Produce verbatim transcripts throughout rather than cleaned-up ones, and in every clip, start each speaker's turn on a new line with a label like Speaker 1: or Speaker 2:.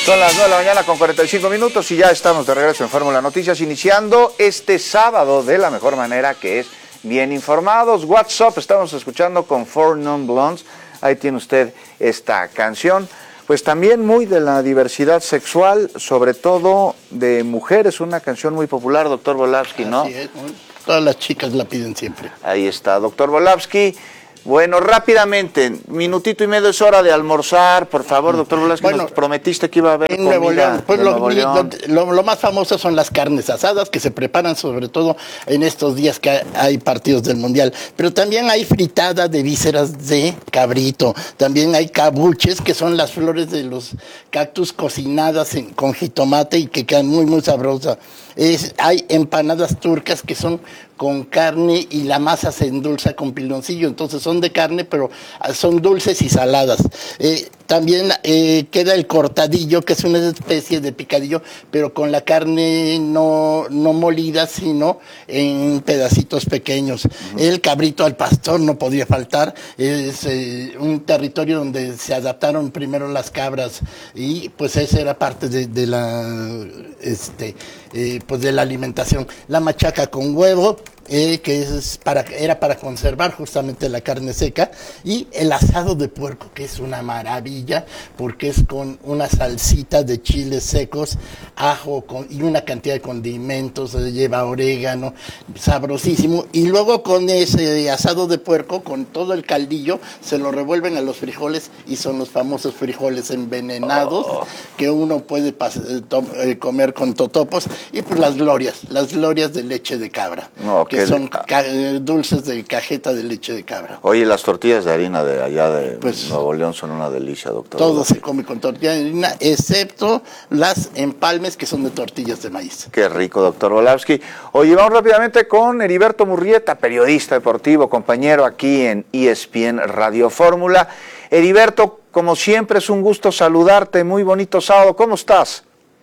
Speaker 1: Son las nueve de la mañana con cuarenta y cinco minutos y ya estamos de regreso en Fórmula Noticias, iniciando este sábado de la mejor manera, que es bien informados. WhatsApp, estamos escuchando con Four Non Blondes. Ahí tiene usted esta canción. Pues también muy de la diversidad sexual, sobre todo de mujeres, una canción muy popular, doctor Volavsky, ¿no?
Speaker 2: Así es, todas las chicas la piden siempre.
Speaker 1: Ahí está, doctor Volavsky. Bueno, rápidamente, minutito y medio, es hora de almorzar, por favor, doctor Volavsky, bueno, nos prometiste que iba a haber
Speaker 2: en
Speaker 1: comida
Speaker 2: Nuevo León. Pues
Speaker 1: de
Speaker 2: lo,
Speaker 1: Nuevo León.
Speaker 2: Lo, lo más famoso son las carnes asadas, que se preparan sobre todo en estos días que hay partidos del Mundial, pero también hay fritada de vísceras de cabrito, también hay cabuches, que son las flores de los cactus cocinadas en, con jitomate y que quedan muy, muy sabrosas. Es, hay empanadas turcas que son con carne y la masa se endulza con piloncillo, entonces son de carne, pero son dulces y saladas. Eh, también eh, queda el cortadillo, que es una especie de picadillo, pero con la carne no, no molida, sino en pedacitos pequeños. Uh-huh. El cabrito al pastor no podía faltar, es eh, un territorio donde se adaptaron primero las cabras y pues esa era parte de, de la este eh, pues de la alimentación. La machaca con huevo, Eh, que es para, era para conservar justamente la carne seca, y el asado de puerco, que es una maravilla, porque es con una salsita de chiles secos, ajo con, y una cantidad de condimentos, eh, lleva orégano, sabrosísimo, y luego con ese asado de puerco, con todo el caldillo, se lo revuelven a los frijoles, y son los famosos frijoles envenenados, oh. que uno puede pas- to- eh, comer con totopos, y pues las glorias, las glorias de leche de cabra.
Speaker 1: No,
Speaker 2: que son ca- dulces de cajeta de leche de cabra.
Speaker 1: Oye, las tortillas de harina de allá de
Speaker 2: pues,
Speaker 1: Nuevo León son una delicia, doctor.
Speaker 2: Todo se come con tortilla de harina, excepto las empalmes, que son de tortillas de maíz.
Speaker 1: Qué rico, doctor Volavsky. Oye, vamos rápidamente con Heriberto Murrieta, periodista deportivo, compañero aquí en E S P N Radio Fórmula. Heriberto, como siempre, es un gusto saludarte. Muy bonito sábado. ¿Cómo estás?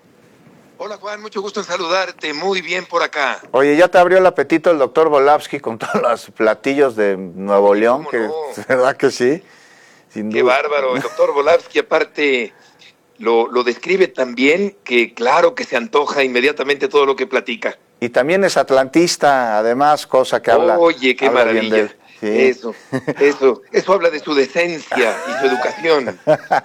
Speaker 3: Hola Juan, mucho gusto en saludarte, muy bien por acá.
Speaker 1: Oye, ya te abrió el apetito el doctor Volavsky con todos los platillos de Nuevo León, que,
Speaker 3: no?
Speaker 1: ¿verdad que sí? Sin
Speaker 3: Qué
Speaker 1: duda.
Speaker 3: bárbaro, el doctor Volavsky aparte lo, lo describe tan bien que claro que se antoja inmediatamente todo lo que platica.
Speaker 1: Y también es atlantista, además, cosa que habla.
Speaker 3: Oye, qué
Speaker 1: habla
Speaker 3: maravilla.
Speaker 1: Bien de él. Sí.
Speaker 3: Eso, eso, eso habla de su decencia y su educación.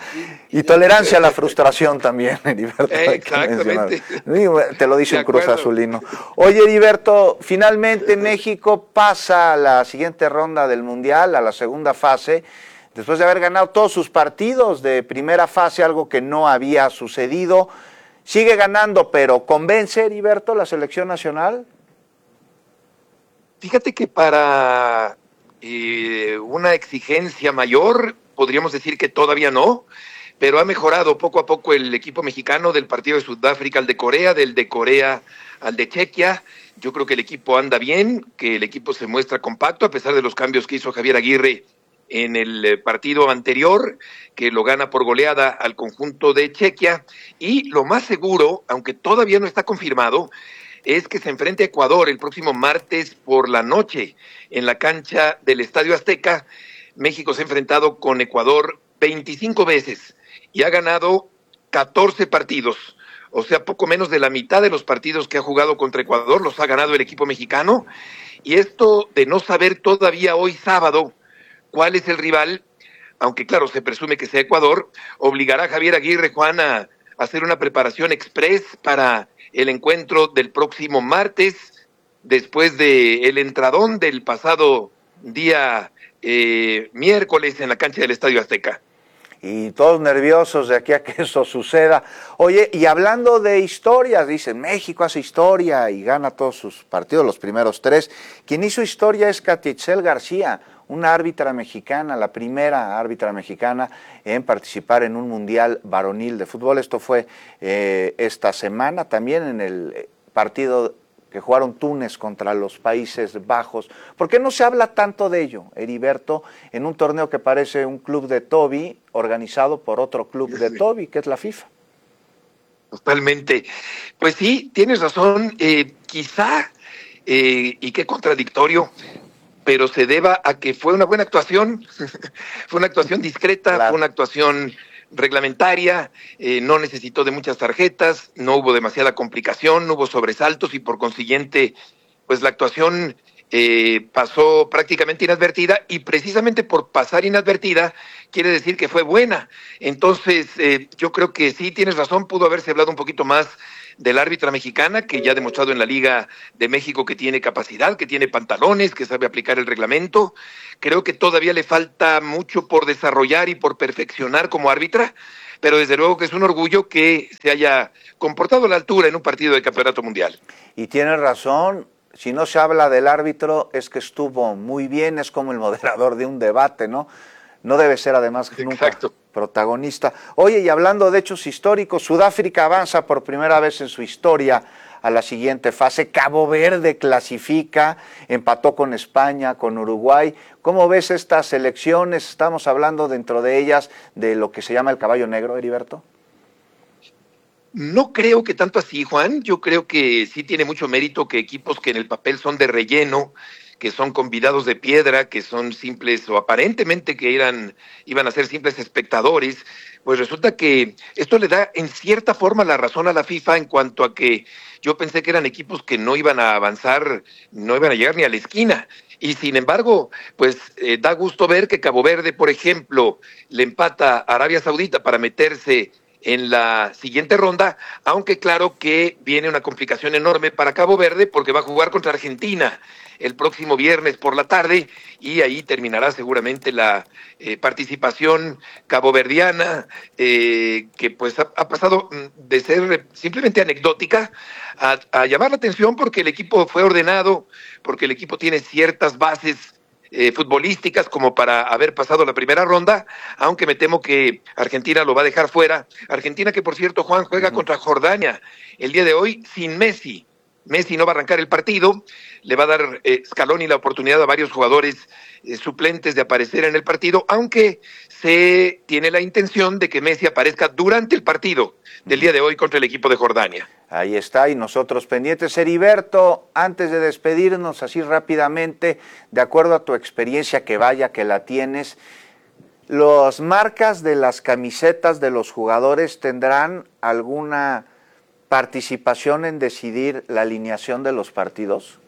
Speaker 1: Y tolerancia a la frustración también, Heriberto.
Speaker 3: Eh, exactamente.
Speaker 1: Te lo dice un Cruz Azulino. Oye, Heriberto, finalmente México pasa a la siguiente ronda del Mundial, a la segunda fase, después de haber ganado todos sus partidos de primera fase, algo que no había sucedido. Sigue ganando, pero ¿convence, Heriberto, la selección nacional?
Speaker 3: Fíjate que para eh, una exigencia mayor, podríamos decir que todavía no, pero ha mejorado poco a poco el equipo mexicano, del partido de Sudáfrica al de Corea, del de Corea al de Chequia. Yo creo que el equipo anda bien, que el equipo se muestra compacto, a pesar de los cambios que hizo Javier Aguirre en el partido anterior, que lo gana por goleada al conjunto de Chequia. Y lo más seguro, aunque todavía no está confirmado, es que se enfrente a Ecuador el próximo martes por la noche en la cancha del Estadio Azteca. México se ha enfrentado con Ecuador veinticinco veces y ha ganado catorce partidos, o sea, poco menos de la mitad de los partidos que ha jugado contra Ecuador los ha ganado el equipo mexicano. Y esto de no saber todavía hoy sábado cuál es el rival, aunque claro, se presume que sea Ecuador, obligará a Javier Aguirre, Juan, a hacer una preparación express para el encuentro del próximo martes, después de el entradón del pasado día eh, miércoles en la cancha del Estadio Azteca.
Speaker 1: Y todos nerviosos de aquí a que eso suceda. Oye, y hablando de historias, dicen, México hace historia y gana todos sus partidos, los primeros tres. Quien hizo historia es Katitzel García, una árbitra mexicana, la primera árbitra mexicana en participar en un mundial varonil de fútbol. Esto fue eh, esta semana, también en el partido que jugaron Túnez contra los Países Bajos. ¿Por qué no se habla tanto de ello, Heriberto, en un torneo que parece un club de Toby organizado por otro club de Toby, que es la FIFA?
Speaker 3: Totalmente. Pues sí, tienes razón. Eh, quizá, eh, y qué contradictorio, pero se deba a que fue una buena actuación, fue una actuación discreta, claro. Fue una actuación reglamentaria, eh, no necesitó de muchas tarjetas, no hubo demasiada complicación, no hubo sobresaltos y por consiguiente, pues la actuación eh, pasó prácticamente inadvertida y precisamente por pasar inadvertida quiere decir que fue buena. Entonces, eh, yo creo que sí, tienes razón, pudo haberse hablado un poquito más del árbitra mexicana, que ya ha demostrado en la Liga de México que tiene capacidad, que tiene pantalones, que sabe aplicar el reglamento. Creo que todavía le falta mucho por desarrollar y por perfeccionar como árbitra, pero desde luego que es un orgullo que se haya comportado a la altura en un partido de campeonato mundial.
Speaker 1: Y tienes razón, si no se habla del árbitro es que estuvo muy bien, es como el moderador de un debate, ¿no? No debe ser además nunca
Speaker 3: Exacto.
Speaker 1: protagonista. Oye, y hablando de hechos históricos, Sudáfrica avanza por primera vez en su historia a la siguiente fase. Cabo Verde clasifica, empató con España, con Uruguay. ¿Cómo ves estas elecciones? Estamos hablando dentro de ellas de lo que se llama el caballo negro, Heriberto.
Speaker 3: No creo que tanto así, Juan. Yo creo que sí tiene mucho mérito que equipos que en el papel son de relleno, que son convidados de piedra, que son simples o aparentemente que eran, iban a ser simples espectadores, pues resulta que esto le da en cierta forma la razón a la FIFA en cuanto a que yo pensé que eran equipos que no iban a avanzar, no iban a llegar ni a la esquina. Y sin embargo, pues eh, da gusto ver que Cabo Verde, por ejemplo, le empata a Arabia Saudita para meterse en la siguiente ronda, aunque claro que viene una complicación enorme para Cabo Verde porque va a jugar contra Argentina el próximo viernes por la tarde y ahí terminará seguramente la eh, participación caboverdiana eh, que pues ha, ha pasado de ser simplemente anecdótica a, a llamar la atención porque el equipo fue ordenado, porque el equipo tiene ciertas bases Eh, futbolísticas como para haber pasado la primera ronda, aunque me temo que Argentina lo va a dejar fuera. Argentina que, por cierto, Juan, juega uh-huh. contra Jordania el día de hoy sin Messi. Messi no va a arrancar el partido, le va a dar eh, Scaloni la oportunidad a varios jugadores eh, suplentes de aparecer en el partido, aunque se tiene la intención de que Messi aparezca durante el partido del día de hoy contra el equipo de Jordania.
Speaker 1: Ahí está, y nosotros pendientes. Heriberto, antes de despedirnos así rápidamente, de acuerdo a tu experiencia, que vaya que la tienes, ¿las marcas de las camisetas de los jugadores tendrán alguna participación en decidir la alineación de los partidos?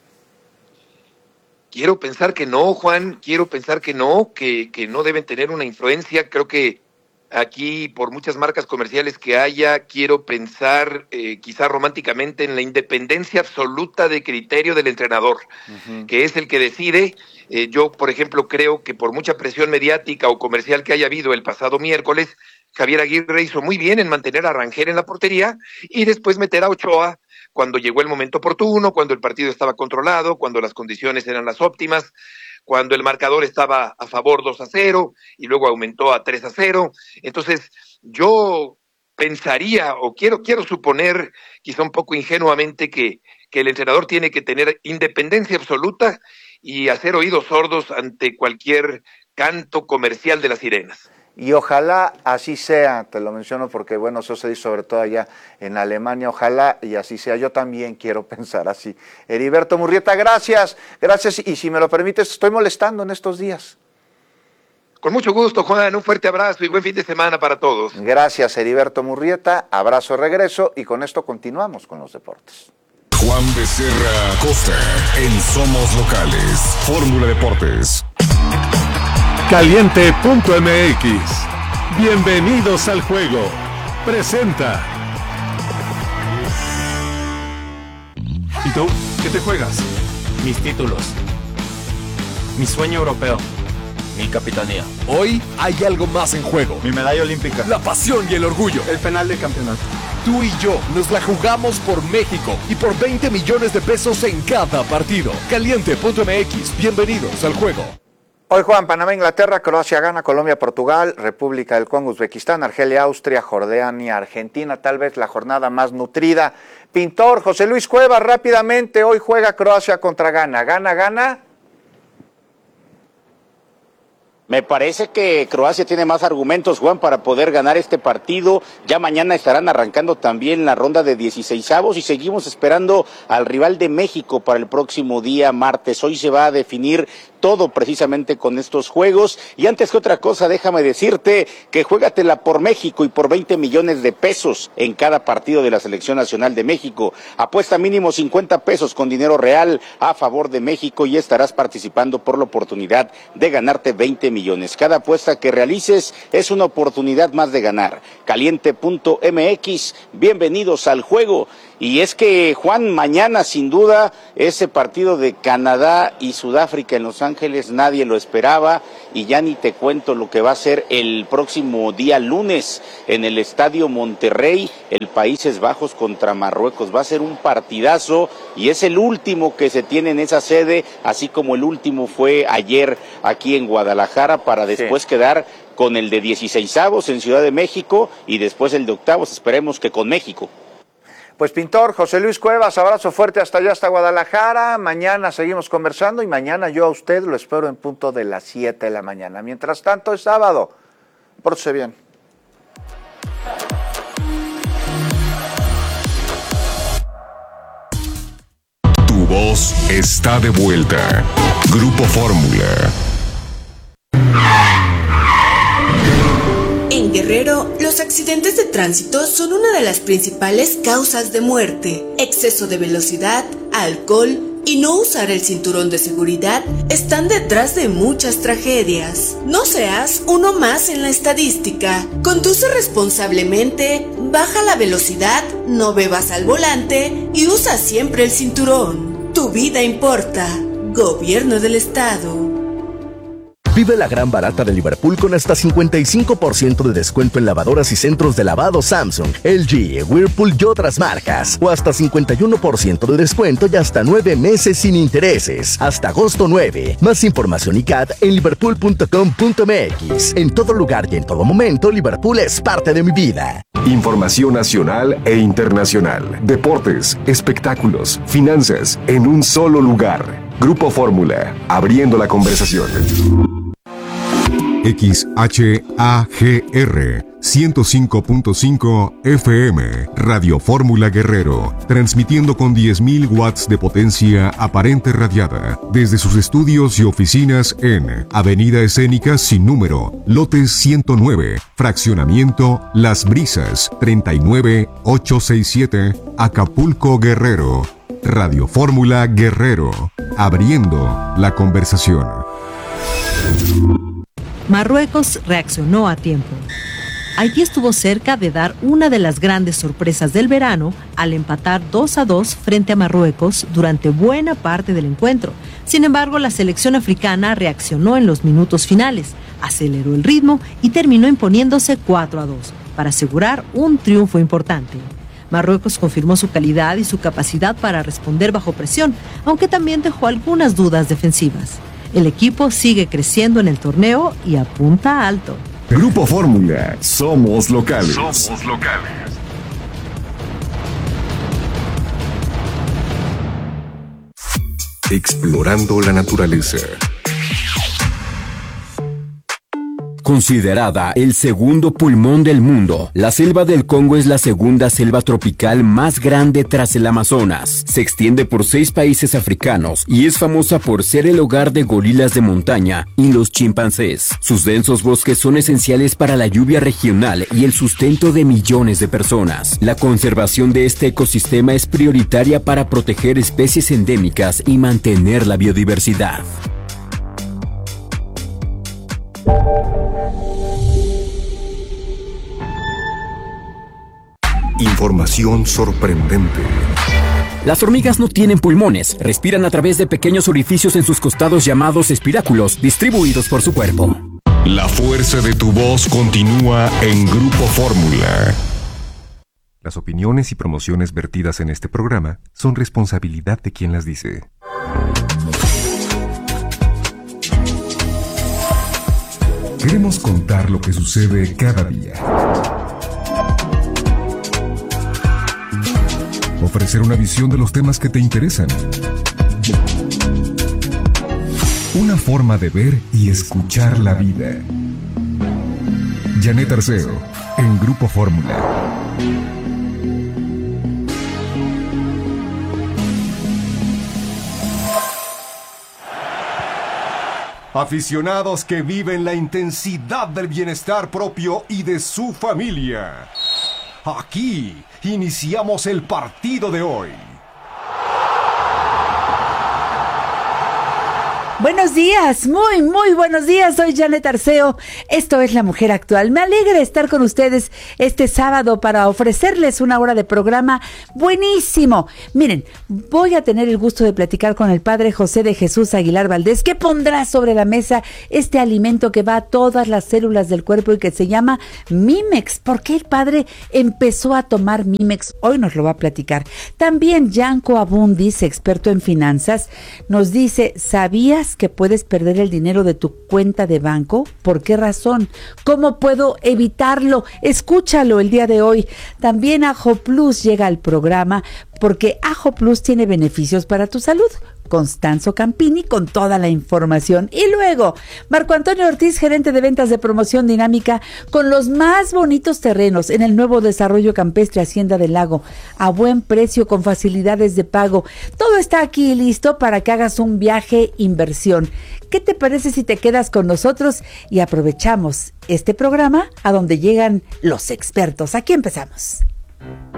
Speaker 3: Quiero pensar que no, Juan, quiero pensar que no, que, que no deben tener una influencia. Creo que aquí, por muchas marcas comerciales que haya, quiero pensar eh, quizá románticamente en la independencia absoluta de criterio del entrenador, uh-huh. que es el que decide. Eh, yo, por ejemplo, creo que por mucha presión mediática o comercial que haya habido el pasado miércoles, Javier Aguirre hizo muy bien en mantener a Rangel en la portería y después meter a Ochoa cuando llegó el momento oportuno, cuando el partido estaba controlado, cuando las condiciones eran las óptimas, cuando el marcador estaba a favor dos a cero y luego aumentó a tres a cero. Entonces, yo pensaría o quiero, quiero suponer, quizá un poco ingenuamente, que, que el entrenador tiene que tener independencia absoluta y hacer oídos sordos ante cualquier canto comercial de las sirenas.
Speaker 1: Y ojalá así sea, te lo menciono porque, bueno, eso se dice sobre todo allá en Alemania, ojalá y así sea. Yo también quiero pensar así. Heriberto Murrieta, gracias, gracias, y si me lo permites, estoy molestando en estos días.
Speaker 3: Con mucho gusto, Juan, un fuerte abrazo y buen fin de semana para todos.
Speaker 1: Gracias, Heriberto Murrieta, abrazo, regreso, y con esto continuamos con los deportes.
Speaker 4: Juan Becerra Costa en Somos Locales, Fórmula Deportes.
Speaker 5: Caliente punto M X. Bienvenidos al juego. Presenta. ¿Y tú? ¿Qué te juegas?
Speaker 6: Mis títulos. Mi sueño europeo. Mi capitanía.
Speaker 7: Hoy hay algo más en juego.
Speaker 5: Mi medalla olímpica.
Speaker 7: La pasión y el orgullo.
Speaker 5: El penal de campeonato.
Speaker 7: Tú y yo nos la jugamos por México y por veinte millones de pesos en cada partido. Caliente punto M X. Bienvenidos al juego.
Speaker 1: Hoy juegan Panamá, Inglaterra, Croacia gana, Colombia, Portugal, República del Congo, Uzbekistán, Argelia, Austria, Jordania, Argentina, tal vez la jornada más nutrida. Pintor, José Luis Cuevas, rápidamente, hoy juega Croacia contra Ghana. ¿Gana, gana?
Speaker 8: Me parece que Croacia tiene más argumentos, Juan, para poder ganar este partido. Ya mañana estarán arrancando también la ronda de dieciseisavos y seguimos esperando al rival de México para el próximo día martes. Hoy se va a definir todo precisamente con estos juegos. Y antes que otra cosa, déjame decirte que juégatela por México y por veinte millones de pesos en cada partido de la Selección Nacional de México. Apuesta mínimo cincuenta pesos con dinero real a favor de México y estarás participando por la oportunidad de ganarte veinte millones. Cada apuesta que realices es una oportunidad más de ganar. Caliente punto m x, bienvenidos al juego. Y es que, Juan, mañana sin duda ese partido de Canadá y Sudáfrica en Los Ángeles nadie lo esperaba, y ya ni te cuento lo que va a ser el próximo día lunes en el Estadio Monterrey, el Países Bajos contra Marruecos. Va a ser un partidazo y es el último que se tiene en esa sede, así como el último fue ayer aquí en Guadalajara, para después sí. quedar con el de dieciseisavos en Ciudad de México y después el de octavos, esperemos que con México.
Speaker 1: Pues pintor, José Luis Cuevas, abrazo fuerte hasta allá, hasta Guadalajara. Mañana seguimos conversando y mañana yo a usted lo espero en punto de las siete de la mañana. Mientras tanto es sábado. Pórtese bien.
Speaker 4: Tu voz está de vuelta. Grupo Fórmula.
Speaker 9: En Guerrero, los accidentes de tránsito son una de las principales causas de muerte. Exceso de velocidad, alcohol y no usar el cinturón de seguridad están detrás de muchas tragedias. No seas uno más en la estadística. Conduce responsablemente, baja la velocidad, no bebas al volante y usa siempre el cinturón. Tu vida importa. Gobierno del Estado.
Speaker 10: Vive la gran barata de Liverpool con hasta cincuenta y cinco por ciento de descuento en lavadoras y centros de lavado Samsung, L G, Whirlpool y otras marcas. O hasta cincuenta y uno por ciento de descuento y hasta nueve meses sin intereses. Hasta agosto nueve. Más información y C A D en liverpool punto com punto m x. En todo lugar y en todo momento, Liverpool es parte de mi vida.
Speaker 4: Información nacional e internacional. Deportes, espectáculos, finanzas, en un solo lugar. Grupo Fórmula, abriendo la conversación.
Speaker 11: X H A G R ciento cinco punto cinco F M, Radio Fórmula Guerrero, transmitiendo con diez mil watts de potencia aparente radiada, desde sus estudios y oficinas en Avenida Escénica sin número, lote ciento nueve, fraccionamiento Las Brisas, treinta y nueve ochocientos sesenta y siete, Acapulco, Guerrero. Radio Fórmula Guerrero, abriendo la conversación.
Speaker 12: Marruecos reaccionó a tiempo. Haití estuvo cerca de dar una de las grandes sorpresas del verano al empatar dos a dos frente a Marruecos durante buena parte del encuentro. Sin embargo, la selección africana reaccionó en los minutos finales, aceleró el ritmo y terminó imponiéndose cuatro a dos para asegurar un triunfo importante. Marruecos confirmó su calidad y su capacidad para responder bajo presión, aunque también dejó algunas dudas defensivas. El equipo sigue creciendo en el torneo y apunta alto.
Speaker 4: Grupo Fórmula, somos locales.
Speaker 7: Somos locales.
Speaker 4: Explorando la naturaleza.
Speaker 13: Considerada el segundo pulmón del mundo, la selva del Congo es la segunda selva tropical más grande tras el Amazonas. Se extiende por seis países africanos y es famosa por ser el hogar de gorilas de montaña y los chimpancés. Sus densos bosques son esenciales para la lluvia regional y el sustento de millones de personas. La conservación de este ecosistema es prioritaria para proteger especies endémicas y mantener la biodiversidad.
Speaker 4: Información sorprendente.
Speaker 13: Las hormigas no tienen pulmones, respiran a través de pequeños orificios en sus costados llamados espiráculos, distribuidos por su cuerpo.
Speaker 4: La fuerza de tu voz continúa en Grupo Fórmula.
Speaker 11: Las opiniones y promociones vertidas en este programa son responsabilidad de quien las dice. Queremos contar lo que sucede cada día. Ofrecer una visión de los temas que te interesan. Una forma de ver y escuchar la vida. Janet Arceo, en Grupo Fórmula.
Speaker 7: Aficionados que viven la intensidad del bienestar propio y de su familia. Aquí iniciamos el partido de hoy.
Speaker 14: Buenos días, muy, muy buenos días. Soy Janet Arceo. Esto es La Mujer Actual. Me alegra estar con ustedes este sábado para ofrecerles una hora de programa buenísimo. Miren, voy a tener el gusto de platicar con el padre José de Jesús Aguilar Valdés, que pondrá sobre la mesa este alimento que va a todas las células del cuerpo y que se llama Mimex. ¿Por qué el padre empezó a tomar Mimex? Hoy nos lo va a platicar. También Yanko Abundis, experto en finanzas, nos dice, ¿sabías que puedes perder el dinero de tu cuenta de banco? ¿Por qué razón? ¿Cómo puedo evitarlo? Escúchalo el día de hoy. También Ajo Plus llega al programa porque Ajo Plus tiene beneficios para tu salud. Constanzo Campini con toda la información. Y luego, Marco Antonio Ortiz, gerente de ventas de promoción dinámica, con los más bonitos terrenos en el nuevo desarrollo campestre Hacienda del Lago, a buen precio, con facilidades de pago. Todo está aquí listo para que hagas un viaje inversión. ¿Qué te parece si te quedas con nosotros y aprovechamos este programa a donde llegan los expertos? Aquí empezamos.